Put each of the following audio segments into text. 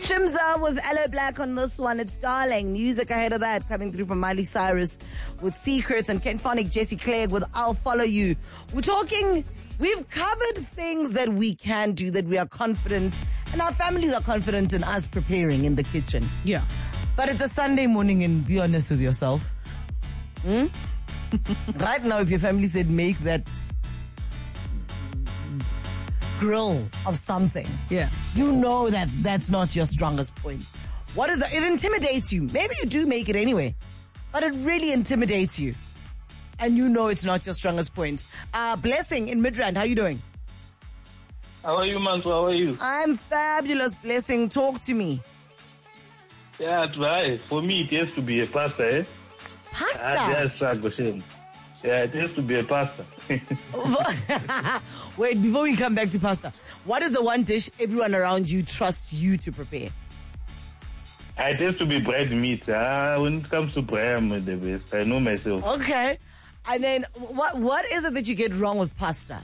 Shimza with Aloe Black on this one. It's Darling. Music ahead of that coming through from Miley Cyrus with Secrets, and Ken Phonic, Jesse Clegg with I'll Follow You. We've covered things that we can do, that we are confident, and our families are confident in us preparing in the kitchen. Yeah. But it's a Sunday morning, and be honest with yourself. Right now, if your family said make that grill of something, Yeah. you know that that's not your strongest point. What is that? It intimidates you. Maybe you do make it anyway, but it really intimidates you. And you know it's not your strongest point. Blessing in Midrand, how you doing? How are you, Manso? How are you? I'm fabulous, Blessing. Talk to me. Yeah, right. For me, it has to be a pasta, eh? Pasta? Yeah, it has to be a pasta. Wait, before we come back to pasta, what is the one dish everyone around you trusts you to prepare? It has to be bread meat. When it comes to bread, I'm the best. I know myself. Okay. And then what is it that you get wrong with pasta?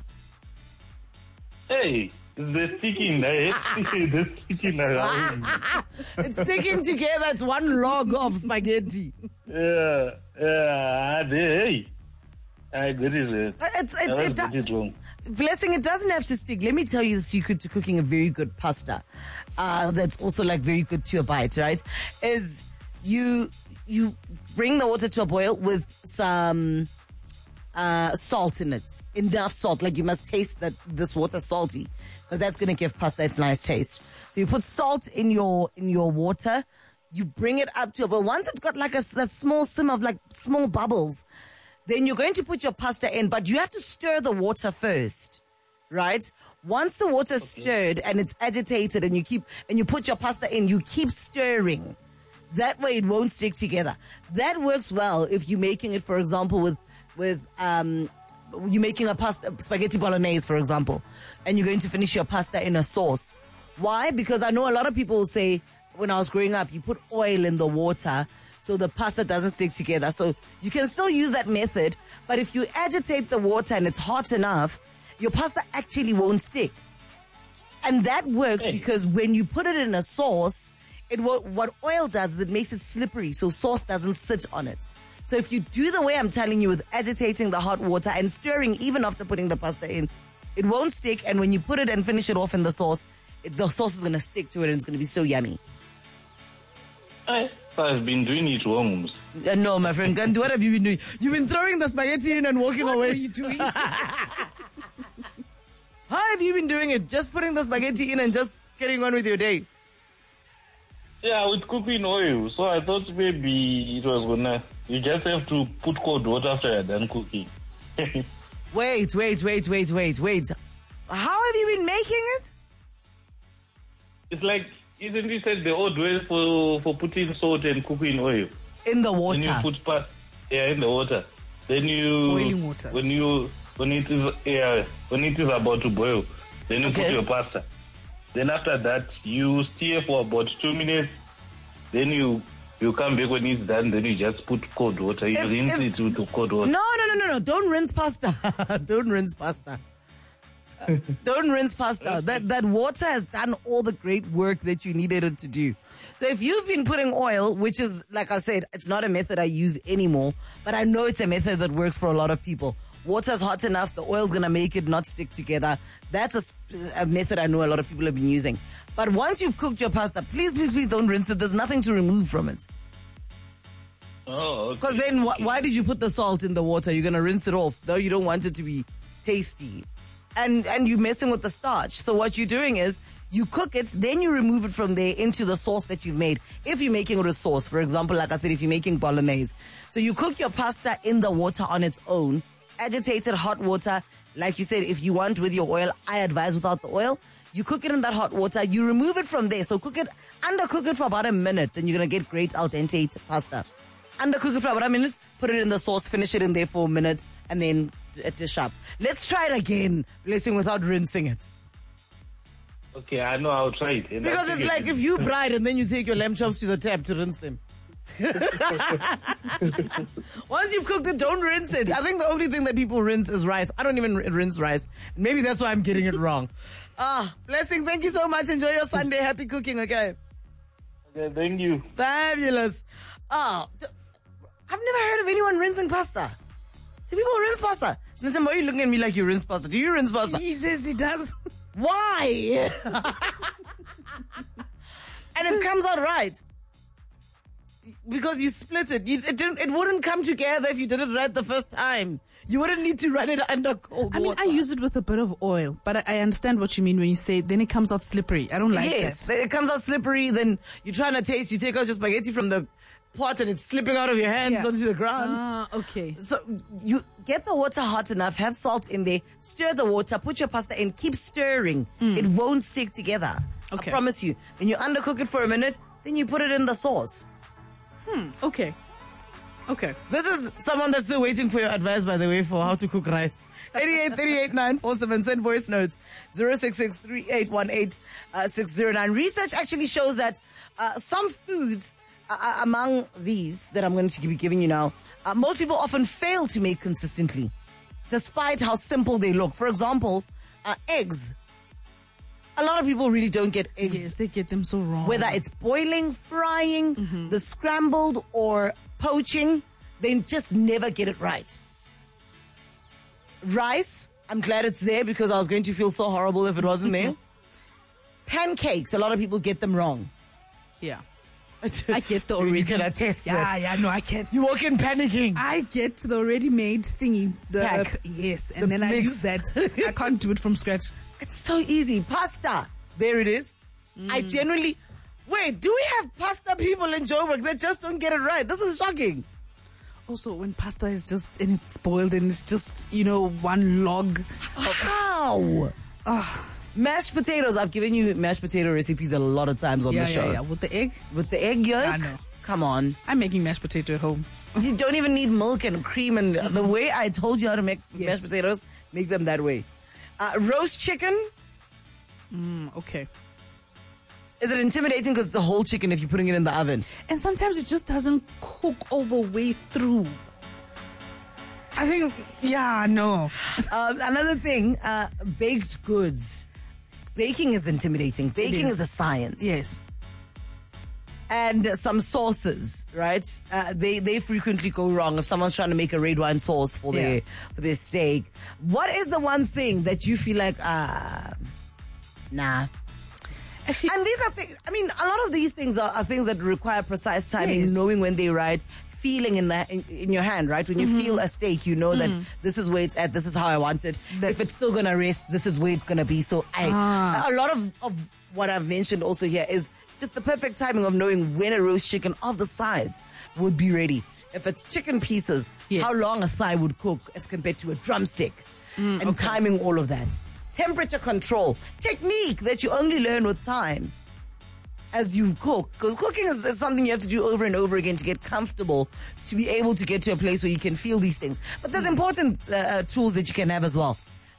Hey, the sticking, eh? The sticking around. It's sticking together. It's one log of spaghetti. Yeah. Hey. I get it. It's wrong. Blessing, it doesn't have to stick. Let me tell you the secret to cooking a very good pasta. That's also like very good to a bite, right? Is you bring the water to a boil with some salt in it. Enough salt. Like you must taste that this water's salty, because that's going to give pasta its nice taste. So you put salt in your water. You bring it up to a boil. Once it's got like that small simmer of like small bubbles, then you're going to put your pasta in, but you have to stir the water first, right? Once the water's stirred and it's agitated and you put your pasta in, you keep stirring. That way it won't stick together. That works well if you're making it, for example, with you're making a spaghetti bolognese, for example, and you're going to finish your pasta in a sauce. Why? Because I know a lot of people say, when I was growing up, you put oil in the water so the pasta doesn't stick together. So you can still use that method, but if you agitate the water and it's hot enough, your pasta actually won't stick. And that works because when you put it in a sauce, what oil does is it makes it slippery, so sauce doesn't sit on it. So if you do the way I'm telling you, with agitating the hot water and stirring even after putting the pasta in, it won't stick. And when you put it and finish it off in the sauce is going to stick to it and it's going to be so yummy. I've been doing it wrong. No, my friend. Gandhi, what have you been doing? You've been throwing the spaghetti in and walking away. What are you doing? How have you been doing it? Just putting the spaghetti in and just getting on with your day? Yeah, with cooking oil. So I thought maybe it was gonna... You just have to put cold water after you're done cooking. Wait. How have you been making it? It's like... Isn't it said the old way for putting salt and cooking oil? In the water. Then you put pasta, in the water. Then you boiling water. When it is about to boil, then you put your pasta. Then after that you stir for about 2 minutes. Then you come back when it's done. Then you just put cold water. You rinse it with cold water. No! Don't rinse pasta. Don't rinse pasta. Don't rinse pasta. That water has done all the great work that you needed it to do. So if you've been putting oil, which is, like I said, it's not a method I use anymore, but I know it's a method that works for a lot of people. Water's hot enough, the oil's going to make it not stick together. That's a method I know a lot of people have been using. But once you've cooked your pasta, please don't rinse it. There's nothing to remove from it. Oh, okay. Because then why did you put the salt in the water? You're going to rinse it off, though you don't want it to be tasty. And you're messing with the starch. So what you're doing is you cook it, then you remove it from there into the sauce that you've made. If you're making it a sauce, for example, like I said, if you're making bolognese. So you cook your pasta in the water on its own, agitated hot water. Like you said, if you want with your oil, I advise without the oil. You cook it in that hot water, you remove it from there. So undercook it for about a minute, then you're going to get great al dente pasta. Undercook it for about a minute, put it in the sauce, finish it in there for a minute, and then dish up. Let's try it again, Blessing, without rinsing it. Okay, I know, I'll try it. Because it's like if you bride and then you take your lamb chops to the tap to rinse them. Once you've cooked it, don't rinse it. I think the only thing that people rinse is rice. I don't even rinse rice. Maybe that's why I'm getting it wrong. Blessing, thank you so much. Enjoy your Sunday. Happy cooking, okay? Okay, thank you. Fabulous. Oh, I've never heard of anyone rinsing pasta. Do people rinse pasta? Why are you looking at me like you rinse pasta? Do you rinse pasta? He says he does. Why? And it comes out right. Because you split it. It wouldn't come together if you did it right the first time. You wouldn't need to run it under cold water. I use it with a bit of oil, but I understand what you mean when you say then it comes out slippery. I don't like that. Yes, it comes out slippery. Then you're trying to taste. You take out your spaghetti from the pot and it's slipping out of your hands onto the ground. Okay. So you get the water hot enough, have salt in there, stir the water, put your pasta in, keep stirring. It won't stick together. Okay. I promise you. Then you undercook it for a minute, then you put it in the sauce. Okay. This is someone that's still waiting for your advice, by the way, for how to cook rice. 8838-947. Send voice notes. 066-3818-609. Research actually shows that some foods among these that I'm going to be giving you now, most people often fail to make consistently, despite how simple they look. For example, eggs. A lot of people really don't get eggs. Yes, they get them so wrong. Whether it's boiling, frying, the scrambled, or poaching, they just never get it right. Rice, I'm glad it's there because I was going to feel so horrible if it wasn't there. Pancakes, a lot of people get them wrong. Yeah. I get the already. You can attest that. Yeah, no, I can't. You walk in panicking. I get the already made thingy. The Pack. Yes, and The then mix. I use that. I can't do it from scratch. It's so easy. Pasta. There it is. I generally... Wait, do we have pasta people in Joburg that just don't get it right? This is shocking. Also, when pasta is just, and it's spoiled and it's just, one log. How? Mashed potatoes. I've given you mashed potato recipes a lot of times on the show. Yeah. With the egg? With the egg yolk? I know. Come on. I'm making mashed potato at home. You don't even need milk and cream and the way I told you how to make mashed potatoes, make them that way. Roast chicken. Okay. Is it intimidating because it's a whole chicken if you're putting it in the oven? And sometimes it just doesn't cook all the way through. I think, no. Another thing, baked goods. Baking is intimidating. Baking is a science. Yes. And some sauces, right? They frequently go wrong if someone's trying to make a red wine sauce for their steak. What is the one thing that you feel like, nah? Actually, And these are things, a lot of these things are things that require precise timing, knowing when they're right, feeling in your hand, right? When you feel a steak, you know that this is where it's at, this is how I want it. If it's still gonna rest, this is where it's gonna be. So a lot of what I've mentioned also here is just the perfect timing of knowing when a roast chicken of the size would be ready. If it's chicken pieces, how long a thigh would cook as compared to a drumstick, and timing all of that. Temperature control, technique that you only learn with time as you cook. Because cooking is something you have to do over and over again to get comfortable, to be able to get to a place where you can feel these things. But there's important tools that you can have as well.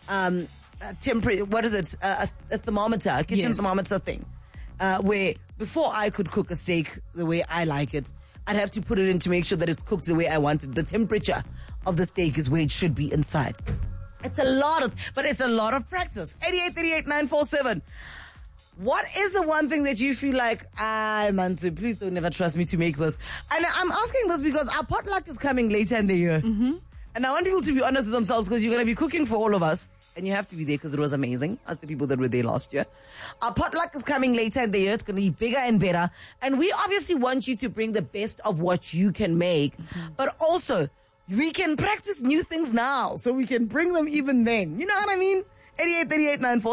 What is it? A thermometer, a kitchen thermometer thing. Where before I could cook a steak the way I like it, I'd have to put it in to make sure that it's cooked the way I want it. The temperature of the steak is where it should be inside. It's a lot of practice. 8838-947. What is the one thing that you feel like, Mansu, please don't never trust me to make this? And I'm asking this because our potluck is coming later in the year. And I want people to be honest with themselves because you're going to be cooking for all of us. And you have to be there because it was amazing. As the people that were there last year. Our potluck is coming later in the year. It's going to be bigger and better. And we obviously want you to bring the best of what you can make. But also, we can practice new things now, so we can bring them even then. You know what I mean? 8838-947.